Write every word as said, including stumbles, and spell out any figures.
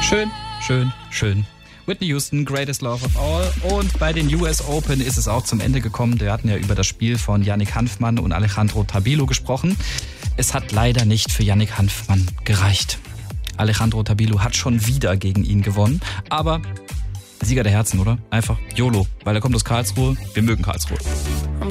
Schön, schön, schön. Whitney Houston, Greatest Love of All. Und bei den U S Open ist es auch zum Ende gekommen. Wir hatten ja über das Spiel von Yannick Hanfmann und Alejandro Tabilo gesprochen. Es hat leider nicht für Yannick Hanfmann gereicht. Alejandro Tabilo hat schon wieder gegen ihn gewonnen. Aber Sieger der Herzen, oder? Einfach YOLO, weil er kommt aus Karlsruhe. Wir mögen Karlsruhe.